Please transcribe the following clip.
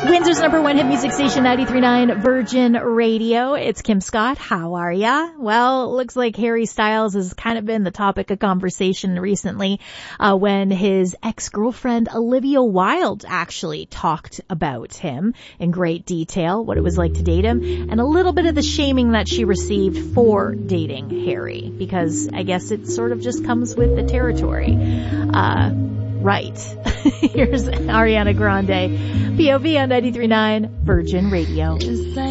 Windsor's number one hit music station, 93.9 Virgin Radio. It's Kim Scott. How are ya? Well, looks like Harry Styles has kind of been the topic of conversation recently, when his ex-girlfriend Olivia Wilde actually talked about him in great detail, what it was like to date him, and a little bit of the shaming that she received for dating Harry, because I guess it sort of just comes with the territory. Right. Here's Ariana Grande, POV on 93.9 Virgin Radio.